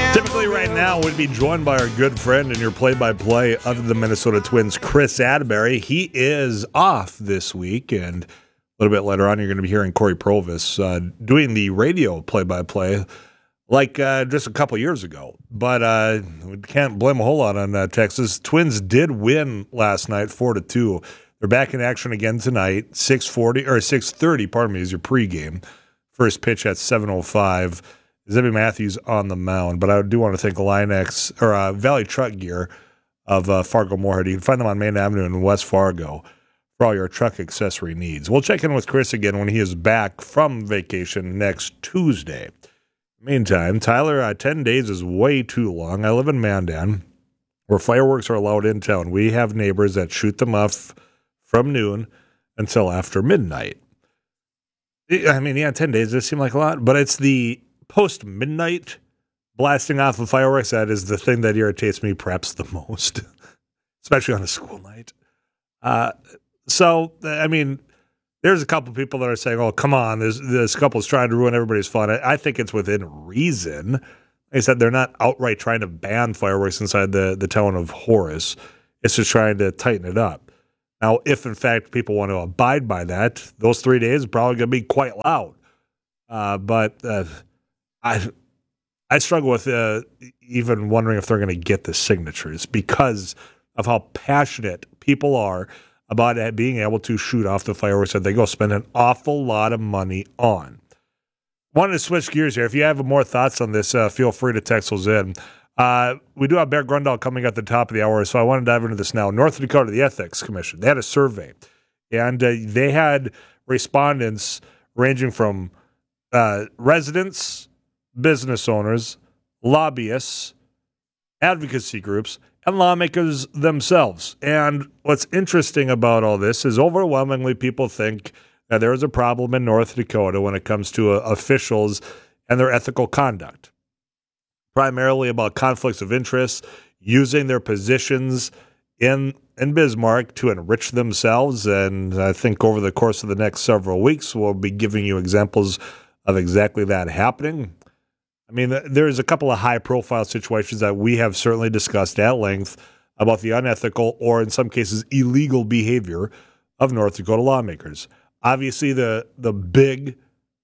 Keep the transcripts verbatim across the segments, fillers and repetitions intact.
Typically right now we'd be joined by our good friend and your play-by-play of the Minnesota Twins, Chris Atterbury. He is off this week, and a little bit later on you're going to be hearing Corey Provis uh, doing the radio play-by-play like uh, just a couple years ago. But uh, we can't blame a whole lot on uh, Texas. Twins did win last night four to two. They're back in action again tonight, six forty or six thirty, pardon me, is your pregame. First pitch at seven oh five. Zebby Matthews on the mound, but I do want to thank Linex or uh, Valley Truck Gear of uh, Fargo Moorhead. You can find them on Main Avenue in West Fargo for all your truck accessory needs. We'll check in with Chris again when he is back from vacation next Tuesday. Meantime, Tyler, uh, ten days is way too long. I live in Mandan, where fireworks are allowed in town. We have neighbors that shoot them off from noon until after midnight. I mean, yeah, ten days does seem like a lot, but it's the post-midnight blasting off of fireworks that is the thing that irritates me perhaps the most, especially on a school night. Uh, so, I mean, there's a couple people that are saying, oh, come on, this, this couple's trying to ruin everybody's fun. I, I think it's within reason. Like I said, they're not outright trying to ban fireworks inside the, the town of Horace. It's just trying to tighten it up. Now, if, in fact, people want to abide by that, those three days are probably going to be quite loud. Uh, but uh, I I struggle with uh, even wondering if they're going to get the signatures because of how passionate people are about being able to shoot off the fireworks that they go spend an awful lot of money on. Wanted to switch gears here. If you have more thoughts on this, uh, feel free to text those in. Uh, we do have Bear Grundahl coming at the top of the hour, so I want to dive into this now. North Dakota, the Ethics Commission, they had a survey, and uh, they had respondents ranging from uh, residents, business owners, lobbyists, advocacy groups, and lawmakers themselves. And what's interesting about all this is overwhelmingly people think that there is a problem in North Dakota when it comes to uh, officials and their ethical conduct, primarily about conflicts of interest, using their positions in in Bismarck to enrich themselves. And I think over the course of the next several weeks, we'll be giving you examples of exactly that happening. I mean, there's a couple of high-profile situations that we have certainly discussed at length about the unethical or, in some cases, illegal behavior of North Dakota lawmakers. Obviously, the the big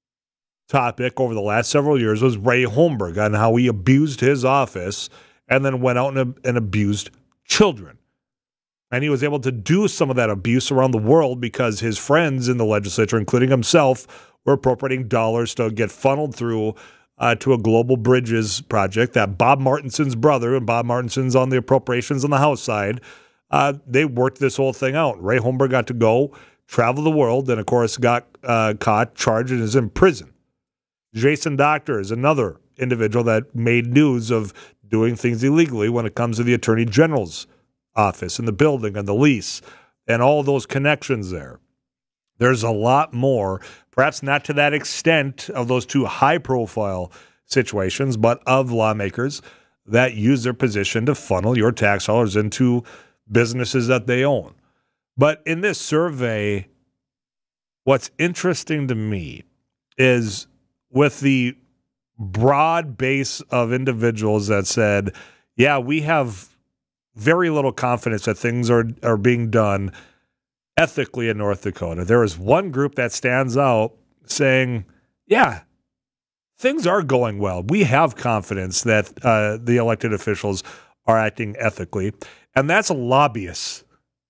topic over the last several years was Ray Holmberg on how he abused his office and then went out and, and abused children. And he was able to do some of that abuse around the world because his friends in the legislature, including himself, were appropriating dollars to get funneled through Uh, to a Global Bridges project that Bob Martinson's brother, and Bob Martinson's on the appropriations on the House side, uh, they worked this whole thing out. Ray Holmberg got to go travel the world and, of course, got uh, caught, charged, and is in prison. Jason Doctor is another individual that made news of doing things illegally when it comes to the Attorney General's office and the building and the lease and all those connections there. There's a lot more, perhaps not to that extent of those two high-profile situations, but of lawmakers that use their position to funnel your tax dollars into businesses that they own. But in this survey, what's interesting to me is with the broad base of individuals that said, yeah, we have very little confidence that things are, are being done ethically in North Dakota. There is one group that stands out saying, yeah, things are going well. We have confidence that uh, the elected officials are acting ethically, and that's lobbyists.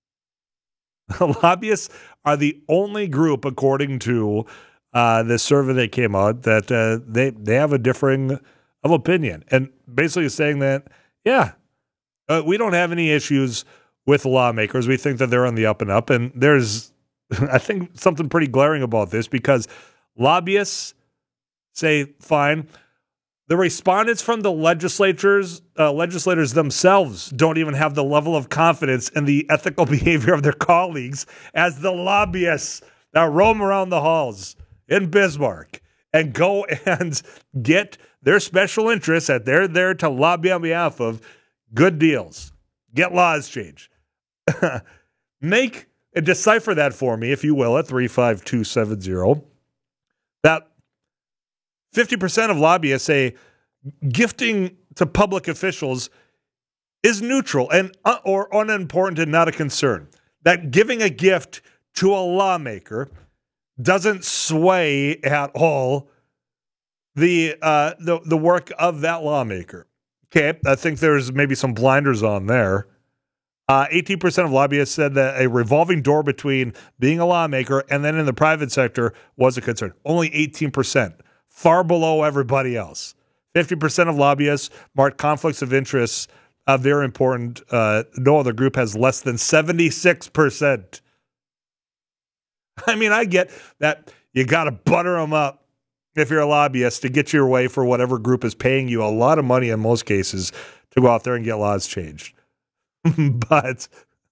Lobbyists are the only group, according to uh, this survey that came out, that uh, they, they have a differing of opinion, and basically saying that, yeah, uh, we don't have any issues with lawmakers. We think that they're on the up and up. And there's, I think, something pretty glaring about this because lobbyists say, fine. The respondents from the legislatures, uh, legislators themselves don't even have the level of confidence in the ethical behavior of their colleagues as the lobbyists that roam around the halls in Bismarck and go and get their special interests that they're there to lobby on behalf of good deals, get laws changed. Make and decipher that for me, if you will, at three five two seven zero. That fifty percent of lobbyists say gifting to public officials is neutral and uh, or unimportant and not a concern. That giving a gift to a lawmaker doesn't sway at all the uh, the the work of that lawmaker. Okay, I think there's maybe some blinders on there. Uh, eighteen percent of lobbyists said that a revolving door between being a lawmaker and then in the private sector was a concern. Only eighteen percent, far below everybody else. fifty percent of lobbyists marked conflicts of interest uh, very important. Uh, no other group has less than seventy-six percent. I mean, I get that you got to butter them up if you're a lobbyist to get your way for whatever group is paying you a lot of money in most cases to go out there and get laws changed. But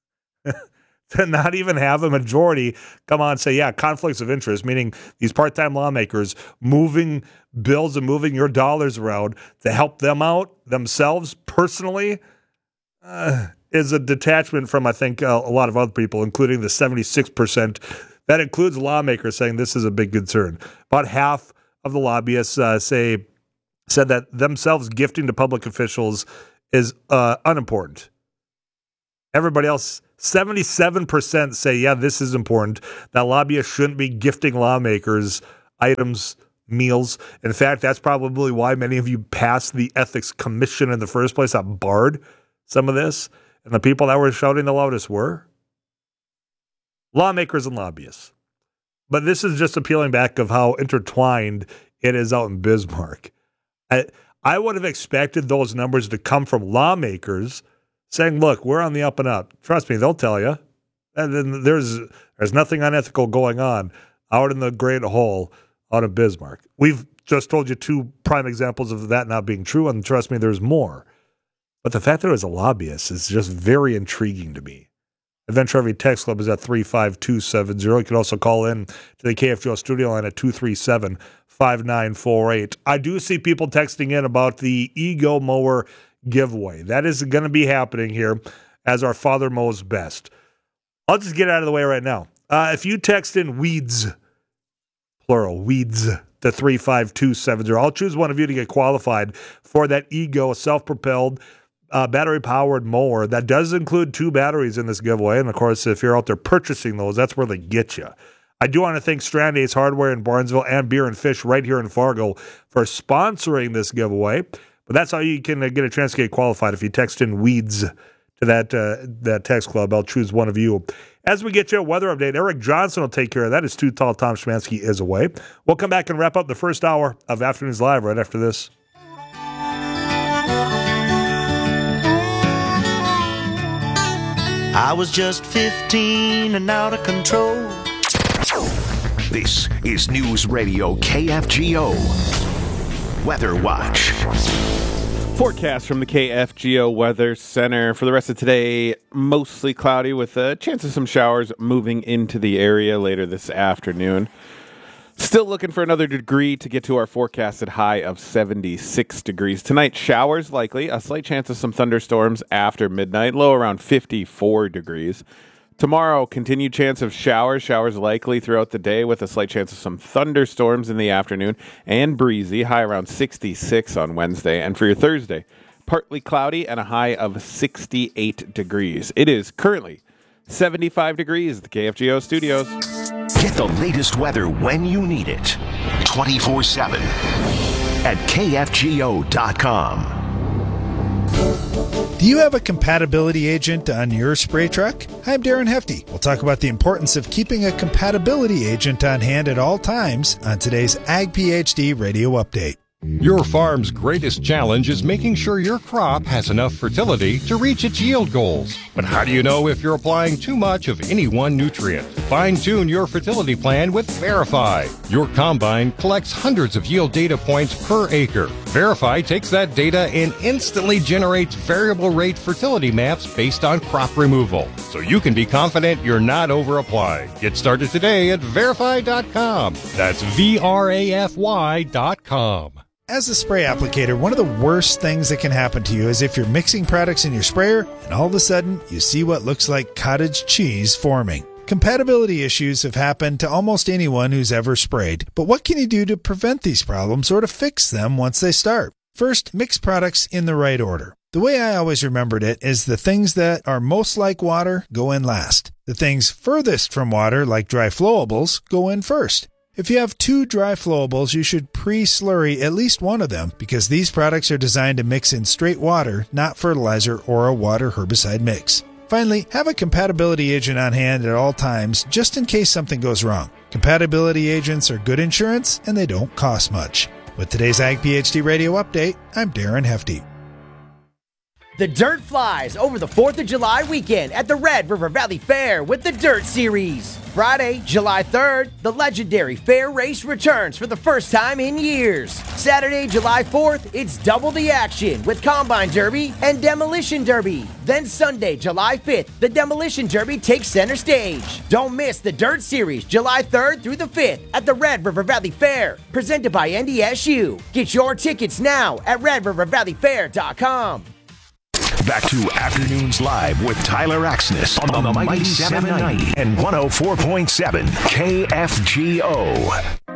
to not even have a majority come on and say, yeah, conflicts of interest, meaning these part-time lawmakers moving bills and moving your dollars around to help them out themselves personally, uh, is a detachment from, I think, uh, a lot of other people, including the seventy-six percent. That includes lawmakers saying this is a big concern. About half of the lobbyists uh, say said that themselves gifting to public officials is uh, unimportant. Everybody else, seventy-seven percent say, yeah, this is important. That lobbyists shouldn't be gifting lawmakers items, meals. In fact, that's probably why many of you passed the Ethics Commission in the first place that barred some of this. And the people that were shouting the loudest were lawmakers and lobbyists. But this is just a peeling back of how intertwined it is out in Bismarck. I, I would have expected those numbers to come from lawmakers saying, look, we're on the up and up. Trust me, they'll tell you. And then there's there's nothing unethical going on out in the Great Hole out of Bismarck. We've just told you two prime examples of that not being true, and trust me, there's more. But the fact that it was a lobbyist is just very intriguing to me. Adventure Every Text Club is at three five two seven zero. You can also call in to the K F G O studio line at two three seven, five nine four eight. I do see people texting in about the Ego Mower giveaway. That is going to be happening here as our father mows best. I'll just get out of the way right now. Uh, if you text in weeds, plural, weeds, to three five two seven zero, I'll choose one of you to get qualified for that Ego self-propelled uh, battery-powered mower. That does include two batteries in this giveaway. And, of course, if you're out there purchasing those, that's where they get you. I do want to thank Strand Ace Hardware in Barnesville and Beer and Fish right here in Fargo for sponsoring this giveaway. But that's how you can get a chance to get qualified. If you text in weeds to that uh, that text club, I'll choose one of you. As we get you a weather update, Eric Johnson will take care of that. His Too Tall Tom Szymanski is away. We'll come back and wrap up the first hour of Afternoons Live right after this. I was just fifteen and out of control. This is News Radio K F G O Weather Watch. Forecast from the K F G O Weather Center. For the rest of today, mostly cloudy with a chance of some showers moving into the area later this afternoon. Still looking for another degree to get to our forecasted high of seventy-six degrees. Tonight, showers likely, a slight chance of some thunderstorms after midnight, low around fifty-four degrees. Tomorrow, continued chance of showers, showers likely throughout the day with a slight chance of some thunderstorms in the afternoon and breezy, high around sixty-six on Wednesday. And for your Thursday, partly cloudy and a high of sixty-eight degrees. It is currently seventy-five degrees at the K F G O studios. Get the latest weather when you need it, twenty-four seven at K F G O dot com. Do you have a compatibility agent on your spray truck? Hi, I'm Darren Hefty. We'll talk about the importance of keeping a compatibility agent on hand at all times on today's Ag PhD Radio Update. Your farm's greatest challenge is making sure your crop has enough fertility to reach its yield goals. But how do you know if you're applying too much of any one nutrient? Fine-tune your fertility plan with Verify. Your combine collects hundreds of yield data points per acre. Verify takes that data and instantly generates variable rate fertility maps based on crop removal, so you can be confident you're not over-applying. Get started today at verify dot com. That's V R A F Y dot com. As a spray applicator, one of the worst things that can happen to you is if you're mixing products in your sprayer and all of a sudden you see what looks like cottage cheese forming. Compatibility issues have happened to almost anyone who's ever sprayed, but what can you do to prevent these problems or to fix them once they start? First, mix products in the right order. The way I always remembered it is the things that are most like water go in last. The things furthest from water, like dry flowables, go in first. If you have two dry flowables, you should pre-slurry at least one of them because these products are designed to mix in straight water, not fertilizer or a water herbicide mix. Finally, have a compatibility agent on hand at all times just in case something goes wrong. Compatibility agents are good insurance and they don't cost much. With today's Ag PhD Radio Update, I'm Darren Hefty. The Dirt flies over the fourth of July weekend at the Red River Valley Fair with the Dirt Series. Friday, July third, the legendary fair race returns for the first time in years. Saturday, July fourth, it's double the action with Combine Derby and Demolition Derby. Then Sunday, July fifth, the Demolition Derby takes center stage. Don't miss the Dirt Series, July third through the fifth at the Red River Valley Fair, presented by N D S U. Get your tickets now at red river valley fair dot com. Back to Afternoons Live with Tyler Axness on, on the Mighty seven ninety and one oh four point seven K F G O.